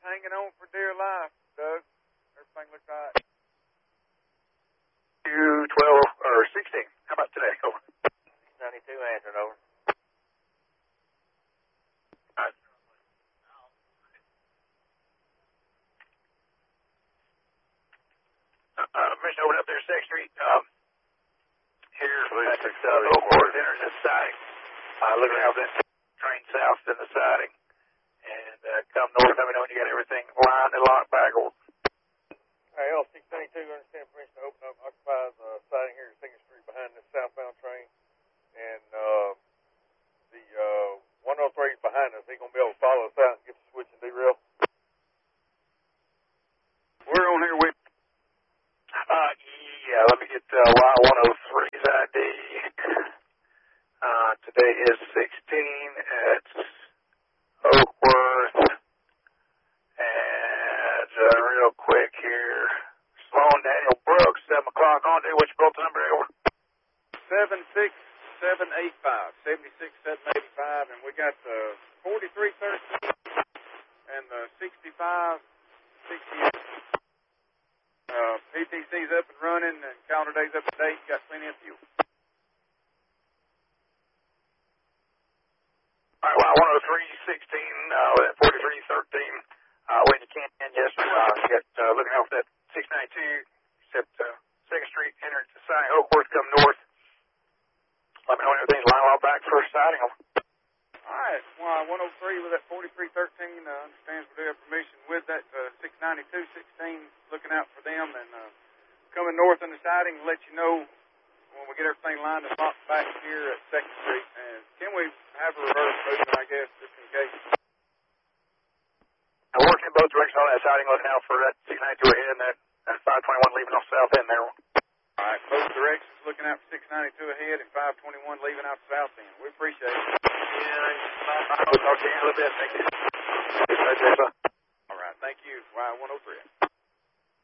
hanging on for dear life, Doug. Everything looks all right. 212 or 16. How about today? Over. 92 answered, over. Mission open up there, 6th Street. Here at Oakwood enters the siding. Looking out this train south in the siding. And come north, let me know when you got everything lined and locked back. L692, understand permission to open up, occupy the siding here at 2nd Street behind this southbound train. And the 103 is behind us. He's going to be able to follow us out and get the switch and derail. We're on here with. Yeah, let me get Y103's ID. Today is 16 at Oakworth. And real quick here, Sloan Daniel Brooks, 7 o'clock on there. What's your bulletin number? Over. 76785, 76785, and we got the 4313 and the 6568. PTC's up and running, and calendar day's up to date. You got plenty of fuel. All right, well, 103.16, 43.13, when you can, yes, looking out for that 692, except 2nd Street, enter to siding, Oakworth, come north. Let me know when everything's lined all back for siding. All right, well, 103 with that 4313 understands we do have permission with that 692.16, looking out for them, and coming north on the siding, let you know when we get everything lined and locked back here at 2nd Street. And can we have a reverse movement, I guess, just in case? I'm working in both directions on that siding, looking out for that 692 ahead and that 521 leaving off south end there. All right, both directions, looking out for 692 ahead and 521 leaving out the south end. We appreciate it. Yeah, I'll talk to you in a little bit. Thank you. All right, thank you. Y103.